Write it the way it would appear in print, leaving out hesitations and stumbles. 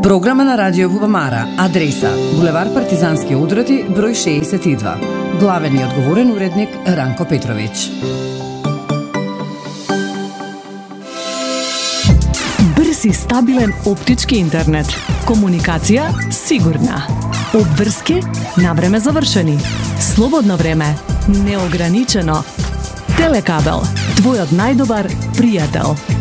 Програма на Радио Бубамара. Адреса: булевар Партизански одроти, број 62. Главен и одговорен уредник Ранко Петрович. Брз и стабилен оптички интернет. Комуникација сигурна. Обврски на време завршени. Слободно време неограничено. Телекабел, твојот најдобар пријател.